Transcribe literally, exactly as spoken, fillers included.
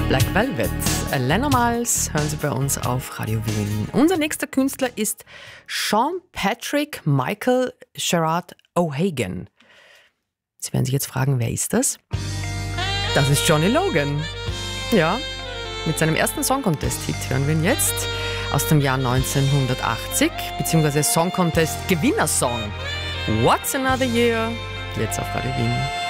Black Velvet, Leno Miles, hören Sie bei uns auf Radio Wien. Unser nächster Künstler ist Sean Patrick Michael Sherrod O'Hagan. Sie werden sich jetzt fragen, wer ist das? Das ist Johnny Logan. Ja, mit seinem ersten Song Contest-Hit hören wir ihn jetzt aus dem Jahr neunzehnhundertachtzig, beziehungsweise Song Contest Gewinnersong. What's Another Year? Jetzt auf Radio Wien.